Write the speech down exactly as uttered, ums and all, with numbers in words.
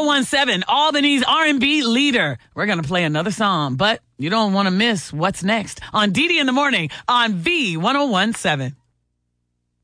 one seven, Albany's R and B leader. We're going to play another song, but you don't want to miss what's next on D D in the Morning on V ten seventeen.